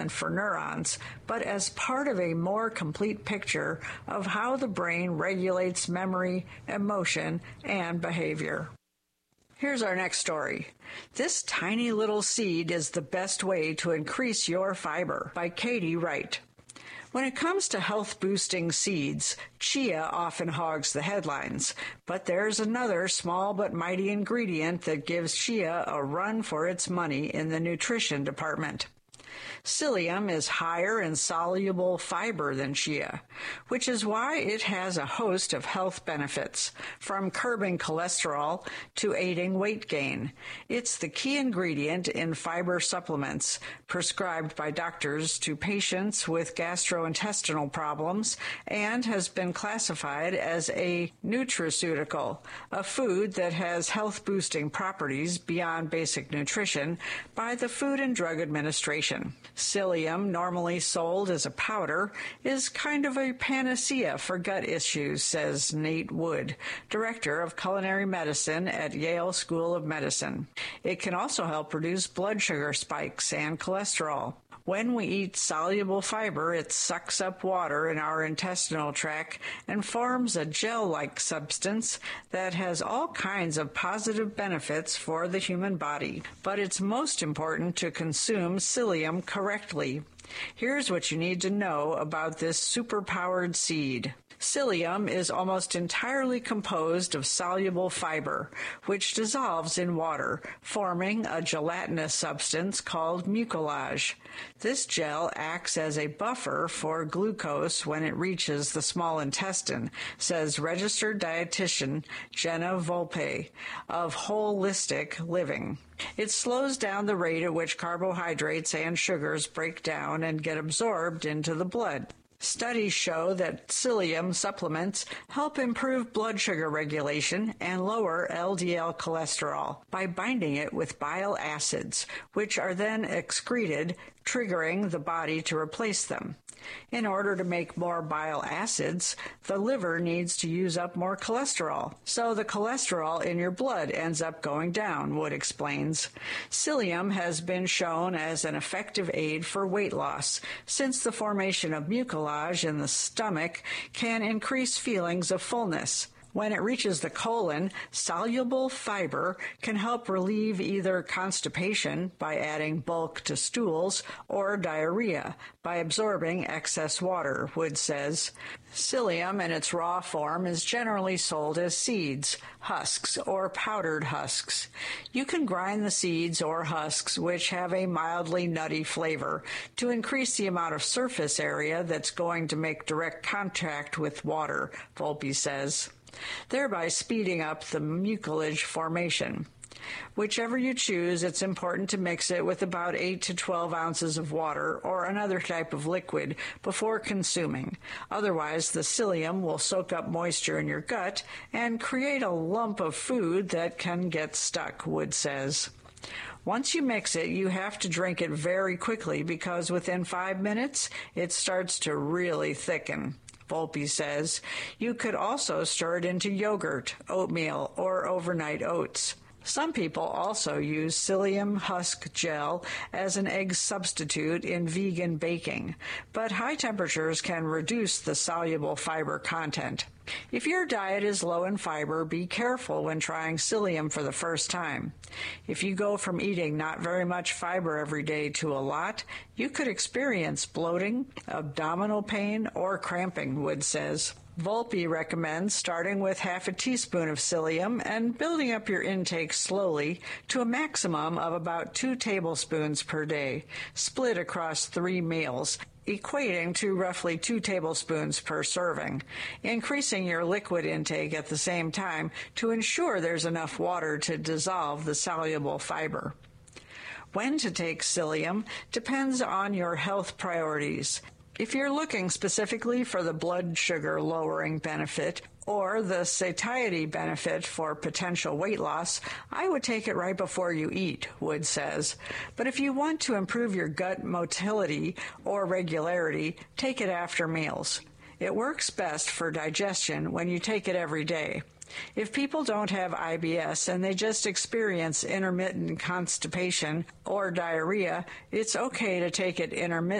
for neurons, but as part of a more complete picture of how the brain regulates memory, emotion, and behavior. Here's our next story. This tiny little seed is the best way to increase your fiber, by Katie Wright. When it comes to health-boosting seeds, chia often hogs the headlines, but there's another small but mighty ingredient that gives chia a run for its money in the nutrition department. Psyllium is higher in soluble fiber than chia, which is why it has a host of health benefits, from curbing cholesterol to aiding weight gain. It's the key ingredient in fiber supplements prescribed by doctors to patients with gastrointestinal problems and has been classified as a nutraceutical, a food that has health-boosting properties beyond basic nutrition, by the Food and Drug Administration. Psyllium, normally sold as a powder, is kind of a panacea for gut issues, says Nate Wood, Director of Culinary Medicine at Yale School of Medicine. It can also help reduce blood sugar spikes and cholesterol. When we eat soluble fiber, it sucks up water in our intestinal tract and forms a gel-like substance that has all kinds of positive benefits for the human body. But it's most important to consume psyllium correctly. Here's what you need to know about this superpowered seed. Psyllium is almost entirely composed of soluble fiber, which dissolves in water, forming a gelatinous substance called mucilage. This gel acts as a buffer for glucose when it reaches the small intestine, says registered dietitian Jenna Volpe of Holistic Living. It slows down the rate at which carbohydrates and sugars break down and get absorbed into the blood. Studies show that psyllium supplements help improve blood sugar regulation and lower LDL cholesterol by binding it with bile acids, which are then excreted, triggering the body to replace them. In order to make more bile acids, the liver needs to use up more cholesterol, so the cholesterol in your blood ends up going down, Wood explains. Psyllium has been shown as an effective aid for weight loss, since the formation of mucilage in the stomach can increase feelings of fullness. When it reaches the colon, soluble fiber can help relieve either constipation by adding bulk to stools or diarrhea by absorbing excess water, Wood says. Psyllium in its raw form is generally sold as seeds, husks, or powdered husks. You can grind the seeds or husks, which have a mildly nutty flavor, to increase the amount of surface area that's going to make direct contact with water, Volpe says, thereby speeding up the mucilage formation. Whichever you choose, it's important to mix it with about 8 to 12 ounces of water or another type of liquid before consuming. Otherwise, the psyllium will soak up moisture in your gut and create a lump of food that can get stuck, Wood says. Once you mix it, you have to drink it very quickly because within 5 minutes, it starts to really thicken. Volpe says. You could also stir it into yogurt, oatmeal, or overnight oats. Some people also use psyllium husk gel as an egg substitute in vegan baking, but high temperatures can reduce the soluble fiber content. If your diet is low in fiber, be careful when trying psyllium for the first time. If you go from eating not very much fiber every day to a lot, you could experience bloating, abdominal pain, or cramping, Wood says. Volpe recommends starting with half a teaspoon of psyllium and building up your intake slowly to a maximum of about 2 tablespoons per day, split across 3 meals, equating to roughly 2 tablespoons per serving, increasing your liquid intake at the same time to ensure there's enough water to dissolve the soluble fiber. When to take psyllium depends on your health priorities. If you're looking specifically for the blood sugar lowering benefit or the satiety benefit for potential weight loss, I would take it right before you eat, Wood says. But if you want to improve your gut motility or regularity, take it after meals. It works best for digestion when you take it every day. If people don't have IBS and they just experience intermittent constipation or diarrhea, it's okay to take it intermittently